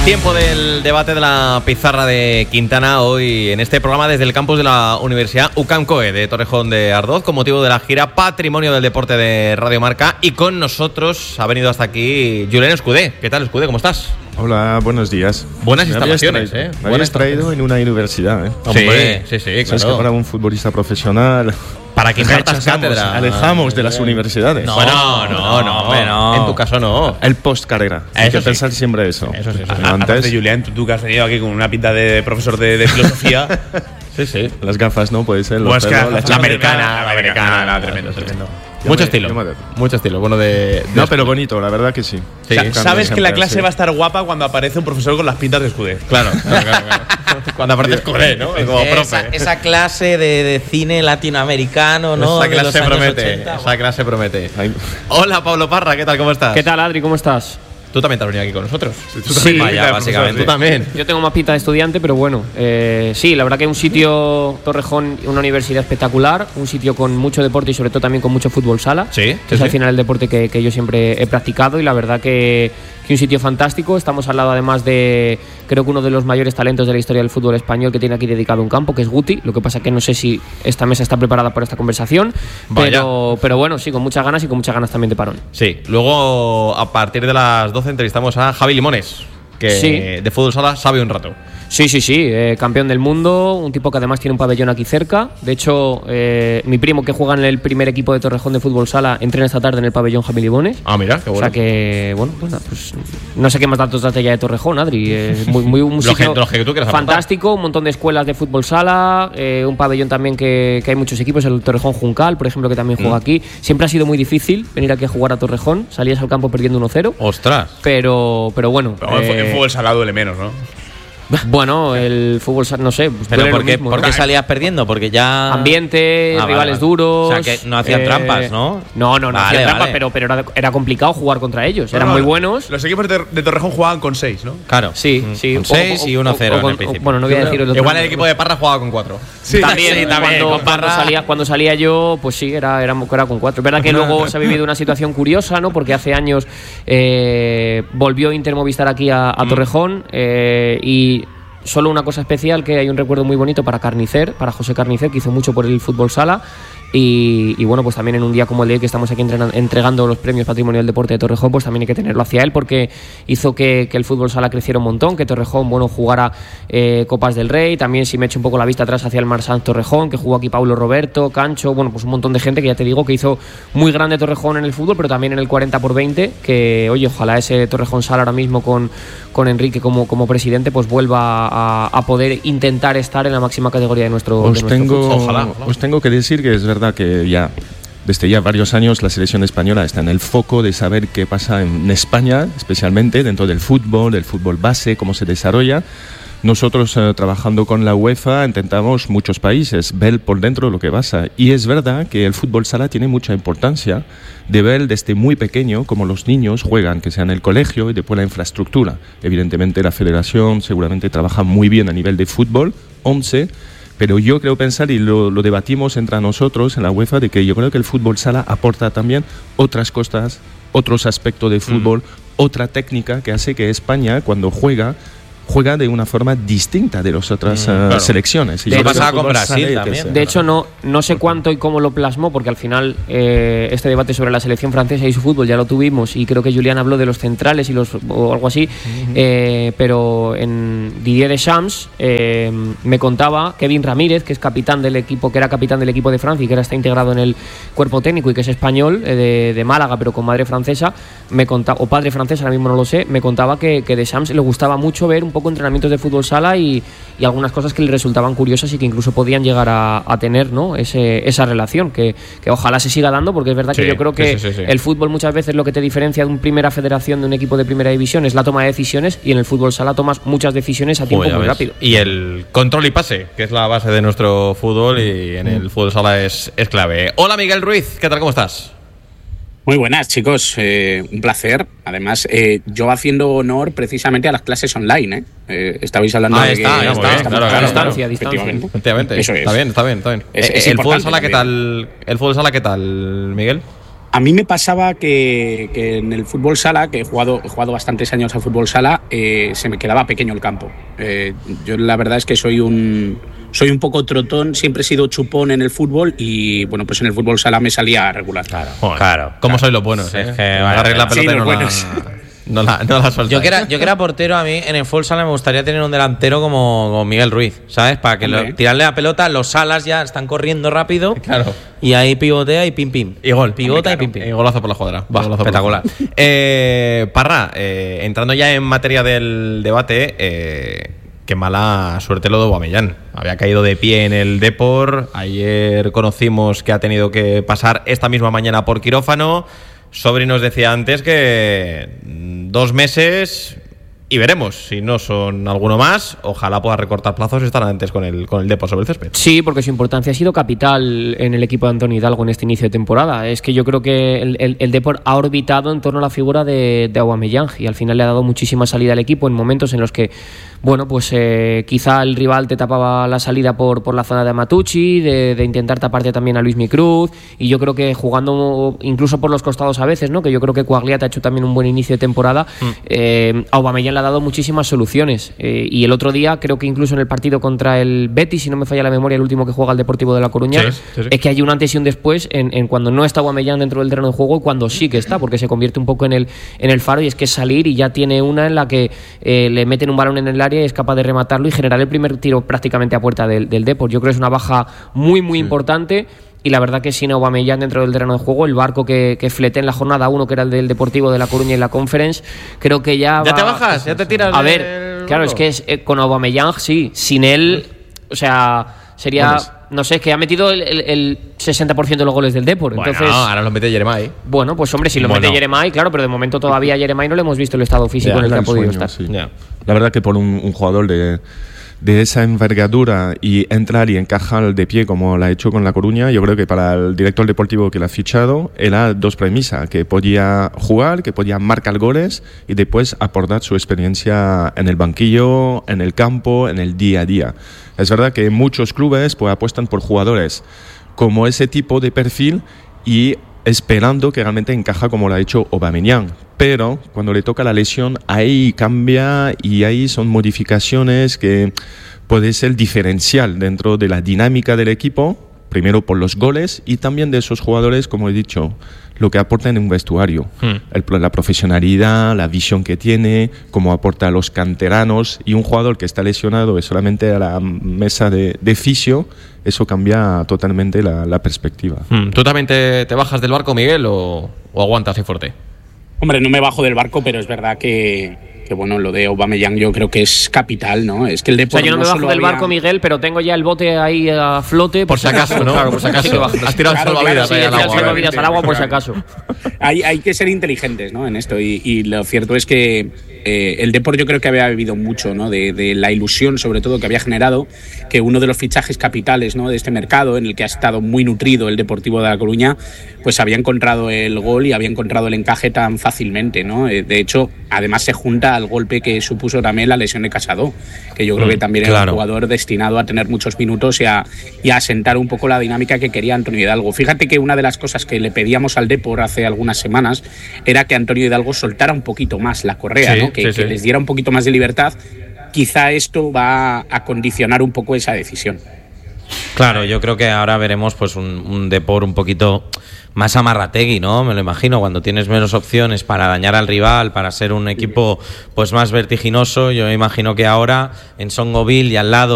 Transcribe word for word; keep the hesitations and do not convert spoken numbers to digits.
Tiempo del debate de la pizarra de Quintana hoy en este programa desde el campus de la Universidad U C A M COE de Torrejón de Ardoz con motivo de la gira Patrimonio del Deporte de Radio Marca, y con nosotros ha venido hasta aquí Julen Escudé. ¿Qué tal, Escudé? ¿Cómo estás? Hola, buenos días. Buenas instalaciones, me ¿eh? Me habías traído en una universidad, ¿eh? Sí, Hombre, sí, sí, claro. Sabes que para un futbolista profesional, para que impartas cátedra, alejamos de las universidades. No, bueno, no, no, no, no. En tu caso no. El post-carrera. Hay que sí. pensar siempre eso. Eso sí, eso sí. Antes, Aparte, Julián, tú, tú que has venido aquí con una pinta de profesor de, de filosofía. Sí, sí. Las gafas, ¿no? Puede ser. Pues pelos, la, la americana, la americana, la tremendo, tremendo. Mucho estilo, mucho estilo. Bueno, de, de no, pero bonito, la verdad que sí. sí. O sea, sabes que la clase sí. va a estar guapa cuando aparece un profesor con las pintas de Escudé. Claro, claro, claro, claro. Cuando aparece Escudé, ¿no? Como esa, profe. Esa clase de, de cine latinoamericano, ¿no? Esa clase de los promete. ochenta, esa clase promete. Ay. Hola, Pablo Parra, ¿qué tal? ¿Cómo estás? ¿Qué tal, Adri? ¿Cómo estás? Tú también te has venido aquí con nosotros. Tú sí, vaya, básicamente. Tú también. Yo tengo más pinta de estudiante, pero bueno. Eh, sí, la verdad que un sitio, Torrejón, una universidad espectacular, un sitio con mucho deporte y sobre todo también con mucho fútbol sala. Sí, que sí, es sí. al final el deporte que, que yo siempre he practicado, y la verdad que, que un sitio fantástico. Estamos al lado además de, creo que uno de los mayores talentos de la historia del fútbol español, que tiene aquí dedicado un campo, que es Guti. Lo que pasa que no sé si esta mesa está preparada para esta conversación, pero, pero bueno, sí, con muchas ganas y con muchas ganas también de parón. Sí, luego a partir de las doce entrevistamos a Javi Limones, que sí. de fútbol sala sabe un rato. Sí, sí, sí, eh, campeón del mundo, un tipo que además tiene un pabellón aquí cerca. De hecho, eh, mi primo, que juega en el primer equipo de Torrejón de fútbol sala, entrena esta tarde en el pabellón Javi Limones. Ah, mira, qué bueno. O sea que, bueno, pues, pues no sé qué más datos date ya de Torrejón, Adri. Eh, muy, muy, un lo, que, lo que tú quieras fantástico, aportar. Un montón de escuelas de fútbol sala, eh, un pabellón también que, que hay muchos equipos, el Torrejón Juncal, por ejemplo, que también juega mm. aquí. Siempre ha sido muy difícil venir aquí a jugar a Torrejón, salías al campo perdiendo uno cero. ¡Ostras! Pero, pero bueno. Pero eh, en fútbol sala duele menos, ¿no? Bueno, el fútbol, no sé. ¿Pero por qué, mismo, ¿por ¿no? qué salías perdiendo? Porque ya. Ambiente, ah, rivales vale, vale. duros. O sea, que no hacían eh... trampas, ¿no? No, no, no vale, hacían trampas, vale. pero, pero era, era complicado jugar contra ellos. No, Eran no, muy buenos. Los equipos de, de Torrejón jugaban con seis, ¿no? Claro. Sí, sí. Con seis y uno cero en el principio. Bueno, no voy a decir el otro. Igual el equipo de Parra jugaba con cuatro. Sí, también, sí, también. Cuando, con Parra... cuando, salía, cuando salía yo, pues sí, era, era, era con cuatro. Es verdad que luego se ha vivido una situación curiosa, ¿no? Porque hace años eh, volvió Inter Movistar aquí a, a Torrejón eh, y. Solo una cosa especial, que hay un recuerdo muy bonito para Carnicer, para José Carnicer, que hizo mucho por el fútbol sala. Y, y bueno, pues también en un día como el de hoy, que estamos aquí entregando los premios Patrimonio del Deporte de Torrejón, pues también hay que tenerlo hacia él, porque hizo que, que el fútbol sala creciera un montón, que Torrejón, bueno, jugara eh, Copas del Rey. También, si me echo un poco la vista atrás, hacia el Marsans Torrejón, que jugó aquí Paulo Roberto, Cancho, bueno, pues un montón de gente que ya te digo que hizo muy grande Torrejón en el fútbol, pero también en el cuarenta por veinte, que oye, ojalá ese Torrejón sala ahora mismo con, con Enrique como, como presidente, pues vuelva a, a poder intentar estar en la máxima categoría de nuestro, os de nuestro tengo, fútbol. Ojalá, ojalá. Os tengo que decir que es verdad que ya desde ya varios años la selección española está en el foco de saber qué pasa en España, especialmente dentro del fútbol, del fútbol base, cómo se desarrolla. Nosotros, eh, trabajando con la UEFA, intentamos muchos países ver por dentro lo que pasa. Y es verdad que el fútbol sala tiene mucha importancia de ver desde muy pequeño cómo los niños juegan, que sea en el colegio, y después la infraestructura. Evidentemente la federación seguramente trabaja muy bien a nivel de fútbol, once, pero yo creo pensar, y lo, lo debatimos entre nosotros en la UEFA, de que yo creo que el fútbol sala aporta también otras cosas, otros aspectos de fútbol, mm. otra técnica que hace que España, cuando juega, juega de una forma distinta de las otras mm, uh, claro. selecciones. Y eso pasaba con Brasil también. De hecho, no, no sé cuánto y cómo lo plasmó, porque al final eh, este debate sobre la selección francesa y su fútbol ya lo tuvimos, y creo que Julián habló de los centrales y los o algo así, uh-huh. eh, pero en Didier Deschamps eh, me contaba Kevin Ramírez, que es capitán del equipo, que era capitán del equipo de Francia y que ahora está integrado en el cuerpo técnico y que es español, eh, de, de Málaga, pero con madre francesa, me contaba, o padre francés, ahora mismo no lo sé, me contaba que, que Deschamps le gustaba mucho ver un poco entrenamientos de fútbol sala y, y algunas cosas que le resultaban curiosas y que incluso podían llegar a, a tener, ¿no? Ese, esa relación que, que ojalá se siga dando, porque es verdad sí, que yo creo que sí, sí, sí. el fútbol muchas veces lo que te diferencia de una primera federación, de un equipo de primera división, es la toma de decisiones, y en el fútbol sala tomas muchas decisiones a tiempo Joder, muy rápido. Y el control y pase, que es la base de nuestro fútbol, y en el fútbol sala es, es clave. Hola Miguel Ruiz, ¿qué tal? ¿Cómo estás? Muy buenas, chicos. Eh, un placer. Además, eh, yo haciendo honor precisamente a las clases online. ¿eh? Eh, estabais hablando ah, de está, que ya está, estamos claro, a claro, distancia, claro. efectivamente. Efectivamente. Eso es. Está bien, está bien, está bien. Es, eh, es el fútbol sala, también. ¿qué tal? El fútbol sala, ¿qué tal, Miguel? A mí me pasaba que, que en el fútbol sala, que he jugado, he jugado bastantes años al fútbol sala, eh, se me quedaba pequeño el campo. Eh, yo la verdad es que soy un, soy un poco trotón, siempre he sido chupón en el fútbol y bueno, pues en el fútbol sala me salía regular. Claro, Joder, claro. ¿Cómo claro. sois los buenos? Sí, eh? es que, Agarréis vale, la vale. pelota Sí, y no los la, buenos. no la, no la soltáis. Yo que, era, yo que era portero, a mí en el fútbol sala me gustaría tener un delantero como, como Miguel Ruiz, ¿sabes? Para que lo, tirarle la pelota, los salas ya están corriendo rápido. Claro. Y ahí pivotea y pim pim. Y gol. Pivota Hombre, y claro. pim pim. Y golazo por la jugadora. Bah, Golazo por la espectacular. jugadora. eh, Parra, eh, entrando ya en materia del debate, eh, qué mala suerte lo de Aubameyang. Había caído de pie en el Depor. Ayer conocimos que ha tenido que pasar esta misma mañana por quirófano. Sobri nos decía antes que dos meses y veremos si no son alguno más. Ojalá pueda recortar plazos y estar antes con el, con el Depor sobre el césped. Sí, porque su importancia ha sido capital en el equipo de Antonio Hidalgo en este inicio de temporada. Es que yo creo que el, el, el Depor ha orbitado en torno a la figura de, de Aubameyang y al final le ha dado muchísima salida al equipo en momentos en los que, bueno, pues eh, quizá el rival te tapaba la salida por, por la zona de Amatucci, de, de intentar taparte también a Luis Micruz, y yo creo que jugando incluso por los costados a veces, ¿no? Que yo creo que Coagliata ha hecho también un buen inicio de temporada. Mm. eh, a Aubameyang le ha dado muchísimas soluciones eh, y el otro día creo que incluso en el partido contra el Betis, si no me falla la memoria, el último que juega el Deportivo de La Coruña, sí, sí, sí. es que hay un antes y un después en, en cuando no está Aubameyang dentro del terreno de juego y cuando sí que está, porque se convierte un poco en el, en el faro, y es que es salir y ya tiene una en la que eh, le meten un balón en el área y es capaz de rematarlo y generar el primer tiro prácticamente a puerta del, del Depor. Yo creo que es una baja muy muy sí. importante. Y la verdad que sin Aubameyang dentro del terreno de juego, el barco que, que fleté en la jornada uno, que era el del Deportivo de La Coruña y la Conference, creo que ya ¿Ya va... te bajas? ¿Ya te tiras? A ver, claro, es que es, eh, con Aubameyang sí, sin él, o sea, sería... Bueno, no sé, es que ha metido el, el, el sesenta por ciento de los goles del Depor. Bueno, entonces, ahora lo mete Jeremai. Bueno, pues hombre, si lo bueno. mete Jeremai, claro, pero de momento todavía a Jeremai no le hemos visto el estado físico ya, en el que ha podido sueño, estar. Sí. La verdad que por un, un jugador de... de esa envergadura y entrar y encajar de pie como la ha hecho con La Coruña, yo creo que para el director deportivo que la ha fichado era dos premisas, que podía jugar, que podía marcar goles y después aportar su experiencia en el banquillo, en el campo, en el día a día. Es verdad que muchos clubes pues apuestan por jugadores como ese tipo de perfil y esperando que realmente encaja como lo ha hecho Aubameyang. Pero cuando le toca la lesión, ahí cambia y ahí son modificaciones que puede ser diferencial dentro de la dinámica del equipo, primero por los goles y también de esos jugadores, como he dicho, lo que aporta en un vestuario. Hmm. El, la profesionalidad, la visión que tiene, cómo aporta a los canteranos, y un jugador que está lesionado y solamente a la mesa de, de fisio, eso cambia totalmente la, la perspectiva. Hmm. ¿Tú también te, te bajas del barco, Miguel, o, o aguantas ahí fuerte? Hombre, no me bajo del barco, pero es verdad que, que bueno, lo de Aubameyang yo creo que es capital, ¿no? Es que el Depor, o sea, yo no, no me bajo del había... barco, Miguel, pero tengo ya el bote ahí a flote. Por, por si acaso, ¿no? Claro, por si acaso. Has tirado el salvavidas ahí al agua. El salvavidas al agua por si acaso. Hay, hay que ser inteligentes, ¿no? En esto. Y, y lo cierto es que eh, el Depor yo creo que había vivido mucho, ¿no? De, de la ilusión, sobre todo, que había generado que uno de los fichajes capitales, ¿no? De este mercado, en el que ha estado muy nutrido el Deportivo de La Coruña, pues había encontrado el gol y había encontrado el encaje tan fácilmente, ¿no? De hecho, además se junta al golpe que supuso también la lesión de Casado, que yo creo mm, que también claro. era un jugador destinado a tener muchos minutos y a, y a asentar un poco la dinámica que quería Antonio Hidalgo. Fíjate que una de las cosas que le pedíamos al Depor hace algunas semanas era que Antonio Hidalgo soltara un poquito más la correa, sí, ¿no? que, sí, que sí. les diera un poquito más de libertad. Quizá esto va a condicionar un poco esa decisión. Claro, yo creo que ahora veremos pues un, un Depor un poquito más amarrategui, ¿no? Me lo imagino, cuando tienes menos opciones para dañar al rival, para ser un equipo pues más vertiginoso. Yo me imagino que ahora en Songoville y al lado